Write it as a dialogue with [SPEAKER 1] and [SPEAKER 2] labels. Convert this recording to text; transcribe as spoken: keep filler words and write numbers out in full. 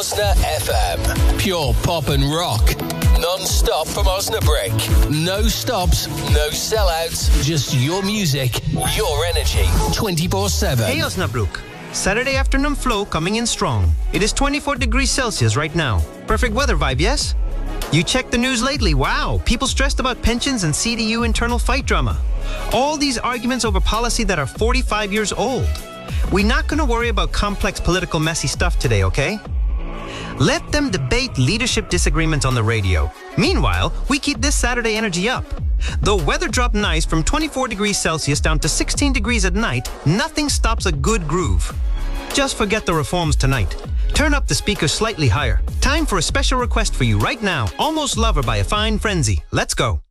[SPEAKER 1] Osna F M. Pure pop and rock. Non-stop from Osnabrück. No stops, no sellouts. Just your music, your energy. twenty-four seven.
[SPEAKER 2] Hey Osnabrück. Saturday afternoon flow coming in strong. It is twenty-four degrees Celsius right now. Perfect weather vibe, yes? You checked the news lately. Wow, people stressed about pensions and C D U internal fight drama. All these arguments over policy that are forty-five years old. We're not going to worry about complex political messy stuff today, okay? Let them debate leadership disagreements on the radio. Meanwhile, we keep this Saturday energy up. Though weather dropped nice from twenty-four degrees Celsius down to sixteen degrees at night, nothing stops a good groove. Just forget the reforms tonight. Turn up the speakers slightly higher. Time for a special request for you right now. Almost Lover by A Fine Frenzy. Let's go.